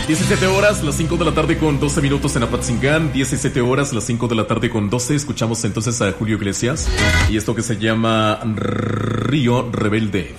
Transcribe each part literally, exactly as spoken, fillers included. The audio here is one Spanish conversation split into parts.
diecisiete horas, las cinco de la tarde con doce minutos en Apatzingán. diecisiete horas, las cinco de la tarde con doce. Escuchamos entonces a Julio Iglesias y esto que se llama Río Rebelde.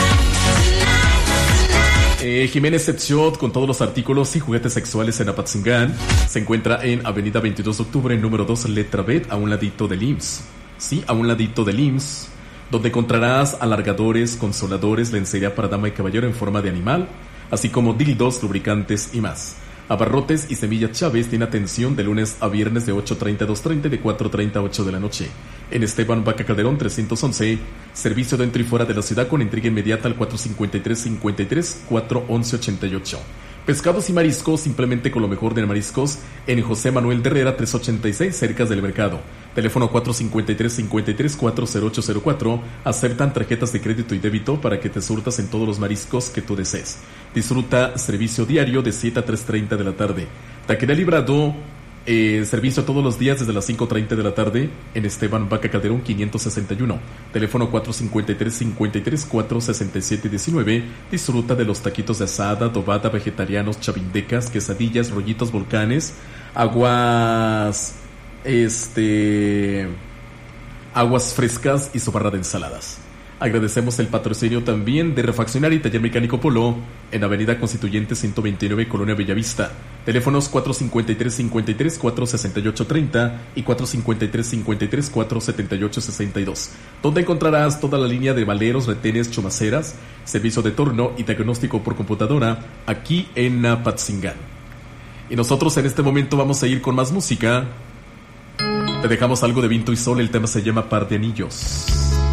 Eh, Jiménez Pet Shop, con todos los artículos y juguetes sexuales en Apatzingán, se encuentra en Avenida veintidós de octubre, número dos, letra B, a un ladito del I M S S. Sí, a un ladito del I M S S, donde encontrarás alargadores, consoladores, lencería para dama y caballero en forma de animal, así como dildos, lubricantes y más. Abarrotes y Semillas Chávez tiene atención de lunes a viernes de ocho treinta a dos treinta y de cuatro treinta a ocho de la noche. En Esteban Vaca Calderón trescientos once, servicio dentro y fuera de la ciudad con entrega inmediata al cuatro cinco tres cinco tres, cuatro once ochenta y ocho. Pescados y mariscos, simplemente con lo mejor de mariscos, en José Manuel de Herrera trescientos ochenta y seis, cerca del mercado. Teléfono cuatro cinco tres cinco tres, cuatro cero ocho cero cuatro. Aceptan tarjetas de crédito y débito para que te surtas en todos los mariscos que tú desees. Disfruta servicio diario de siete a tres treinta de la tarde. Taquería Librado, eh, servicio todos los días desde las cinco treinta de la tarde en Esteban Vaca Calderón quinientos sesenta y uno. Teléfono cuatro cinco tres cinco tres, cuatro sesenta y siete diecinueve. Disfruta de los taquitos de asada, adobada, vegetarianos, chavindecas, quesadillas, rollitos, volcanes, aguas, este, aguas frescas y su barra de ensaladas. Agradecemos el patrocinio también de Refaccionaria y Taller Mecánico Polo en Avenida Constituyente ciento veintinueve, Colonia Bellavista. Teléfonos cuatro cinco tres cinco tres, cuatro seis ocho tres cero y cuatro cinco tres cinco tres, cuatro siete ocho seis dos, donde encontrarás toda la línea de valeros, retenes, chumaceras, servicio de torno y diagnóstico por computadora aquí en Apatzingán. Y nosotros en este momento vamos a ir con más música. Te dejamos algo de Viento y Sol, el tema se llama Par de Anillos.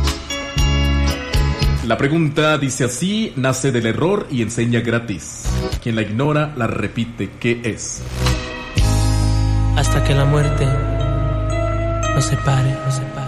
La pregunta dice así: nace del error y enseña gratis. Quien la ignora, la repite. ¿Qué es? Hasta que la muerte nos separe, nos separe.